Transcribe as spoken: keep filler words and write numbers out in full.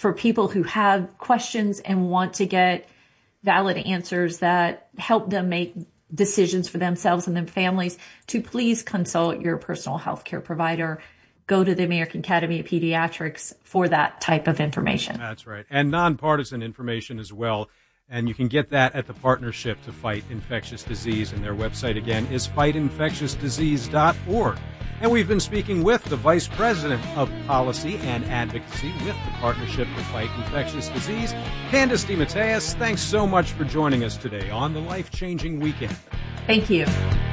for people who have questions and want to get valid answers that help them make decisions for themselves and their families, to please consult your personal health care provider. Go to the American Academy of Pediatrics for that type of information. That's right. And nonpartisan information as well. And you can get that at the Partnership to Fight Infectious Disease. And their website, again, is fight infectious disease dot org. And we've been speaking with the Vice President of Policy and Advocacy with the Partnership to Fight Infectious Disease, Candace DeMatteis. Thanks so much for joining us today on the Life Changing Weekend. Thank you.